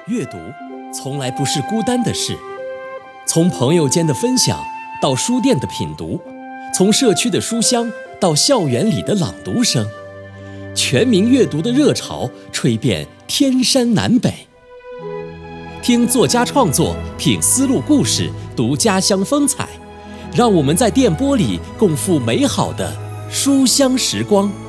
阅读从来不是孤单的事，从朋友间的分享到书店的品读，从社区的书香到校园里的朗读声，全民阅读的热潮吹遍天山南北。听作家创作，品丝路故事，读家乡风采，让我们在电波里共赴美好的书香时光。